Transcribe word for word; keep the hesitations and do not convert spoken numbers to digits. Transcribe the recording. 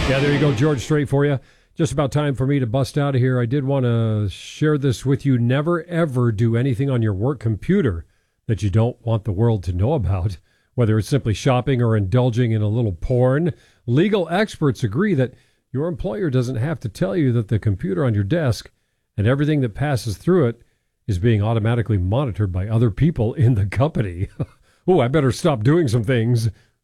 Yeah, there you go, George Strait for you. Just about time for me to bust out of here. I did want to share this with you. Never, ever do anything on your work computer that you don't want the world to know about, whether it's simply shopping or indulging in a little porn. Legal experts agree that your employer doesn't have to tell you that the computer on your desk and everything that passes through it is being automatically monitored by other people in the company. Oh, I better stop doing some things